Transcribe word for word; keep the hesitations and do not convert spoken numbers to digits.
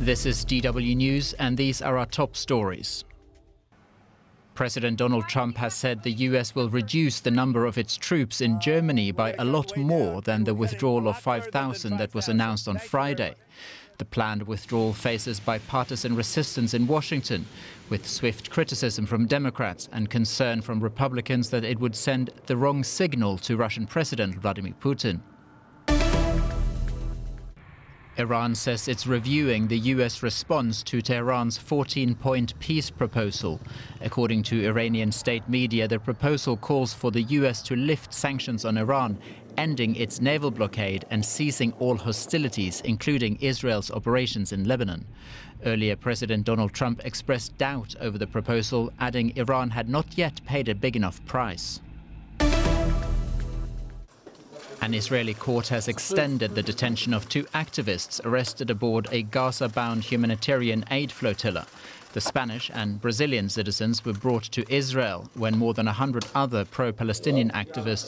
This is D W News, and these are our top stories. President Donald Trump has said the U S will reduce the number of its troops in Germany by a lot more than the withdrawal of five thousand that was announced on Friday. The planned withdrawal faces bipartisan resistance in Washington, with swift criticism from Democrats and concern from Republicans that it would send the wrong signal to Russian President Vladimir Putin. Iran says it's reviewing the U S response to Tehran's fourteen-point peace proposal. According to Iranian state media, the proposal calls for the U S to lift sanctions on Iran, ending its naval blockade and ceasing all hostilities, including Israel's operations in Lebanon. Earlier, President Donald Trump expressed doubt over the proposal, adding Iran had not yet paid a big enough price. An Israeli court has extended the detention of two activists arrested aboard a Gaza-bound humanitarian aid flotilla. The Spanish and Brazilian citizens were brought to Israel when more than one hundred other pro-Palestinian activists